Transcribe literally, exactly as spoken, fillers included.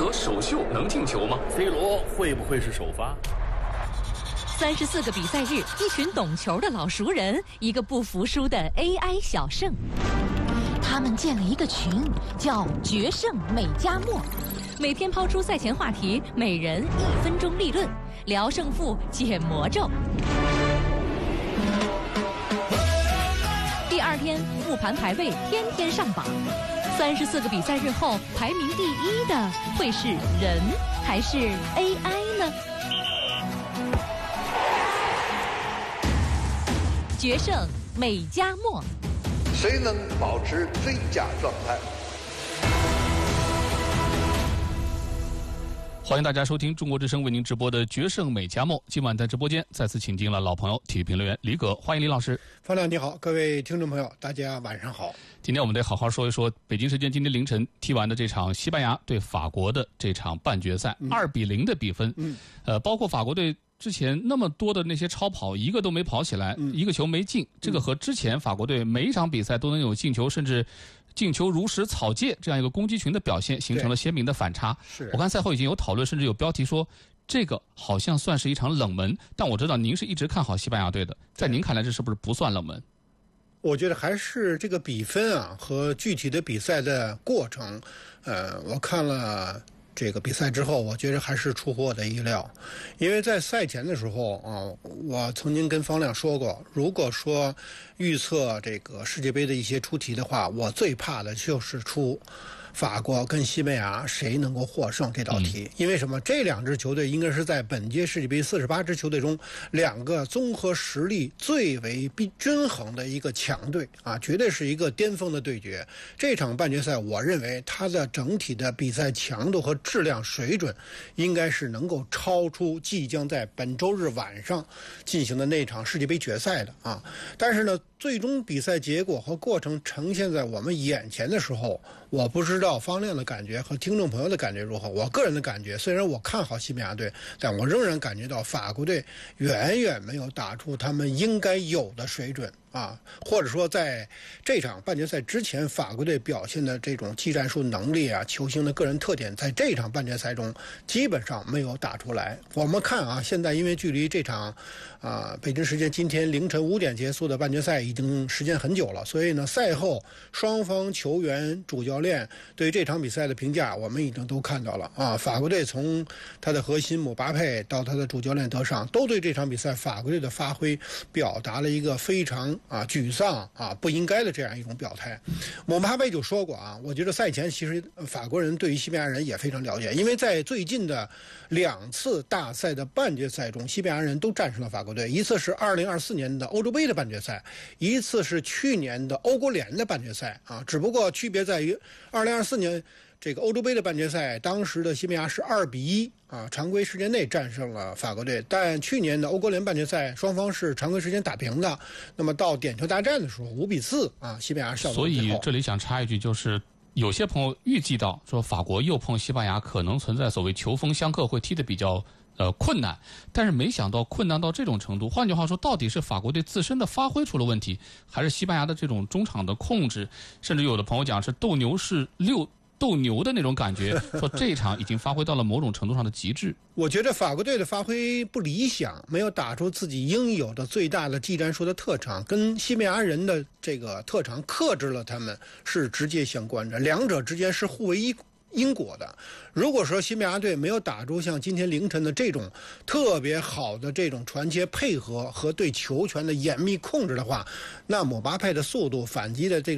德首秀能进球吗 ？C 罗会不会是首发？ 三十四个比赛日，一群懂球的老熟人，一个不服输的 A I 小胜。他们建了一个群，叫“决胜美加墨”，每天抛出赛前话题，每人一分钟立论，聊胜负，解魔咒。第二天复盘排位，天天上榜。三十四个比赛日后，排名第一的会是人还是 A I 呢？决胜美加墨， 谁能保持最佳状态？ 欢迎大家收听中国之声为您直播的《决胜美加墨》。今晚在直播间再次请进了老朋友体育评论员李葛，欢迎李老师。 方亮你好，各位听众朋友，大家晚上好。 今天我们得好好说一说北京时间今天凌晨踢完的这场西班牙对法国的这场半决赛，二比零的比分。嗯，呃，包括法国队之前那么多的那些超跑，一个都没跑起来，嗯、一个球没进，这个和之前法国队每一场比赛都能有进球，甚至进球如实草芥这样一个攻击群的表现，形成了鲜明的反差。 是， 我看赛后已经有讨论，甚至有标题说这个好像算是一场冷门，但我知道您是一直看好西班牙队的，在您看来这是不是不算冷门？ 我觉得还是这个比分啊和具体的比赛的过程，呃，我看了这个比赛之后，我觉得还是出乎我的意料，因为在赛前的时候啊，我曾经跟方亮说过，如果说预测这个世界杯的一些出题的话，我最怕的就是出法国跟西班牙谁能够获胜这道题。嗯、因为什么？这两支球队应该是在本届世界杯四十八支球队中两个综合实力最为均衡的一个强队啊，绝对是一个巅峰的对决。这场半决赛，我认为它的整体的比赛强度和质量水准应该是能够超出即将在本周日晚上进行的那场世界杯决赛的啊。但是呢，最终比赛结果和过程呈现在我们眼前的时候，我不知道方亮的感觉和听众朋友的感觉如何。我个人的感觉，虽然我看好西班牙队，但我仍然感觉到法国队远远没有打出他们应该有的水准啊，或者说在这场半决赛之前，法国队表现的这种技战术能力啊，球星的个人特点，在这场半决赛中基本上没有打出来。我们看啊，现在因为距离这场啊北京时间今天凌晨五点结束的半决赛已经时间很久了，所以呢，赛后双方球员、主教练对这场比赛的评价，我们已经都看到了啊。法国队从他的核心姆巴佩到他的主教练德尚，都对这场比赛法国队的发挥表达了一个非常啊，沮丧啊，不应该的这样一种表态。姆巴佩就说过啊，我觉得赛前其实法国人对于西班牙人也非常了解，因为在最近的两次大赛的半决赛中，西班牙人都战胜了法国队，一次是二零二四年的欧洲杯的半决赛，一次是去年的欧国联的半决赛啊，只不过区别在于二零二四年这个欧洲杯的半决赛，当时的西班牙是二比一啊，常规时间内战胜了法国队。但去年的欧国联半决赛，双方是常规时间打平的。那么到点球大战的时候，五比四啊，西班牙笑。 所以这里想插一句，就是有些朋友预计到说法国又碰西班牙，可能存在所谓球风相克，会踢得比较呃困难。但是没想到困难到这种程度。换句话说，到底是法国队自身的发挥出了问题，还是西班牙的这种中场的控制？甚至有的朋友讲是斗牛士六。斗牛的那种感觉，说这一场已经发挥到了某种程度上的极致。 我觉得法国队的发挥不理想，没有打出自己应有的最大的技战术的特长，跟西班牙人的这个特长克制了他们，是直接相关的，两者之间是互为一因果的。如果说西班牙队没有打出像今天凌晨的这种特别好的这种传接配合和对球权的严密控制的话，那姆巴佩的速度反击的这个